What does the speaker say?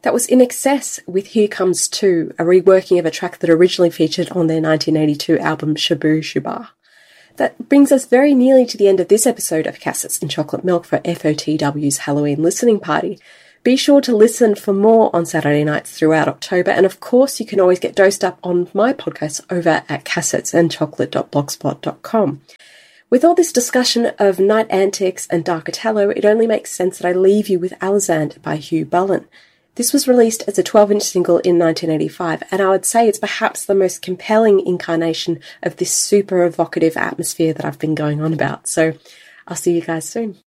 That was In Excess with Here Comes Two, a reworking of a track that originally featured on their 1982 album Shaboo Shuba. That brings us very nearly to the end of this episode of Cassettes and Chocolate Milk for FOTW's Halloween listening party. Be sure to listen for more on Saturday nights throughout October, and of course you can always get dosed up on my podcast over at cassettesandchocolate.blogspot.com. With all this discussion of night antics and dark Italo, it only makes sense that I leave you with Alizand by Hugh Bullen. This was released as a 12-inch single in 1985, and I would say it's perhaps the most compelling incarnation of this super evocative atmosphere that I've been going on about. So I'll see you guys soon.